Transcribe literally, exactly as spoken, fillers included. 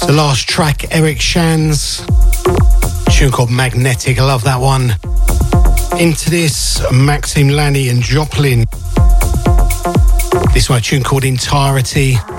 The last track, Eric Shands, tune called Magnetic. I love that one. Into this, Maxim Lani and Joplin. This one, a tune called Entirety.